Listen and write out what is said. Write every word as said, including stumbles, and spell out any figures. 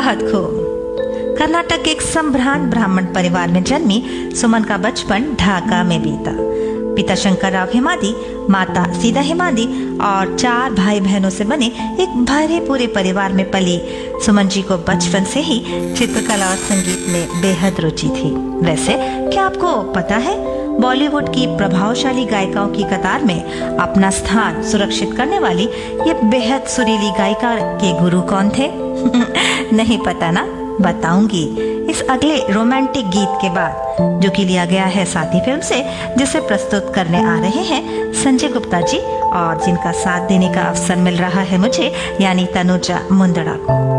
बहुत खूब। कर्नाटक के एक संभ्रांत ब्राह्मण परिवार में जन्मी सुमन का बचपन ढाका में बीता। पिता शंकर राव हिमादी, माता सीता हिमादी और चार भाई बहनों से बने एक भरे पूरे परिवार में पली सुमन जी को बचपन से ही चित्रकला और संगीत में बेहद रुचि थी। वैसे क्या आपको पता है बॉलीवुड की प्रभावशाली गायिकाओं की कतार में अपना स्थान सुरक्षित करने वाली ये बेहद सुरीली गायिका के गुरु कौन थे? नहीं पता ना, बताऊंगी इस अगले रोमांटिक गीत के बाद, जो कि लिया गया है साथी फिल्म से, जिसे प्रस्तुत करने आ रहे हैं संजय गुप्ता जी और जिनका साथ देने का अवसर मिल रहा है मुझे, यानी तनुजा मुंदड़ा को।